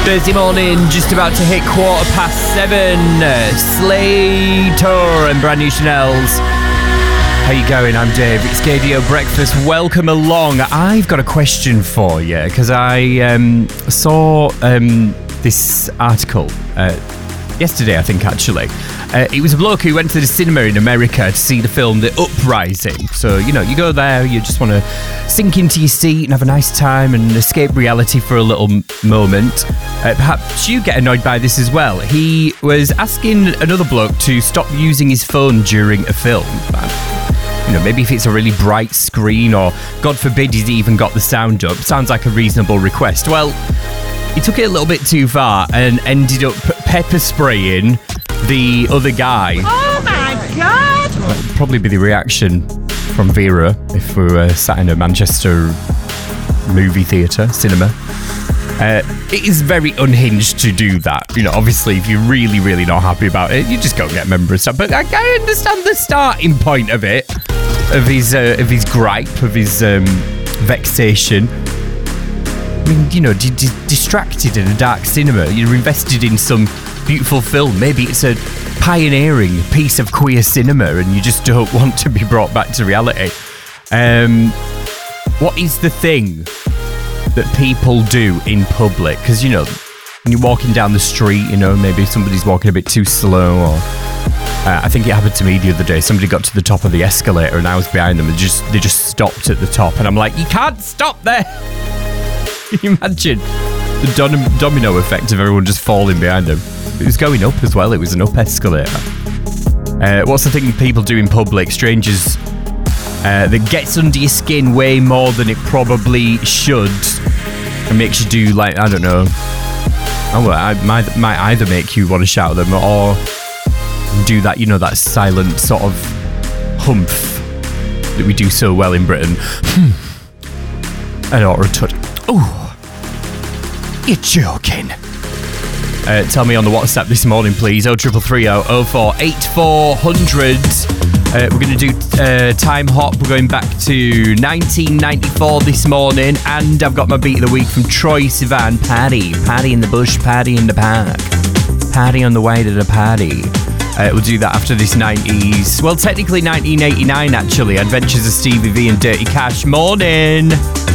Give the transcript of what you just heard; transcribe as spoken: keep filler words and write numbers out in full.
Thursday morning, just about to hit quarter past seven. Uh, Slater and brand new Chanel's. How you going? I'm Dave. It's K D O Breakfast. Welcome along. I've got a question for you because I um, saw um, this article uh, yesterday, I think, actually. Uh, it was a bloke who went to the cinema in America to see the film The Uprising. So, you know, you go there, you just want to sink into your seat and have a nice time and escape reality for a little m- moment. Uh, perhaps you get annoyed by this as well. He was asking another bloke to stop using his phone during a film. You know, maybe if it's a really bright screen or, God forbid, he's even got the sound up. Sounds like a reasonable request. Well, he took it a little bit too far and ended up p- pepper spraying the other guy. Oh my God! That'd probably be the reaction from Vera if we were sat in a Manchester movie theatre, cinema. Uh, it is very unhinged to do that. You know, obviously, if you're really, really not happy about it, you just go and get a member of stuff. But I, I understand the starting point of it, of his, uh, of his gripe, of his um, vexation. I mean, you know, d- d- distracted in a dark cinema. You're invested in some beautiful film. Maybe it's a pioneering piece of queer cinema and you just don't want to be brought back to reality. Um, what is the thing that people do in public? Because, you know, when you're walking down the street, you know, maybe somebody's walking a bit too slow or... Uh, I think it happened to me the other day. Somebody got to the top of the escalator and I was behind them and just they just stopped at the top. And I'm like, you can't stop there! Can you imagine the dom- domino effect of everyone just falling behind them? It was going up as well. It was an up escalator. Uh, what's the thing people do in public? Strangers uh, that gets under your skin way more than it probably should and makes you do, like, I don't know. Oh, well, I might, might either make you want to shout at them or do that, you know, that silent sort of humph that we do so well in Britain. And or a touch. Oh, you're joking. Uh, tell me on the WhatsApp this morning, please. oh three three three oh oh four eight four hundred. Uh, we're going to do uh, Time Hop. We're going back to nineteen ninety-four this morning. And I've got my beat of the week from Troye Sivan. Party. Party in the bush, party in the park. Party on the way to the party. Uh, we'll do that after this nineties. Well, technically nineteen eighty-nine, actually. Adventures of Stevie V and Dirty Cash. Morning.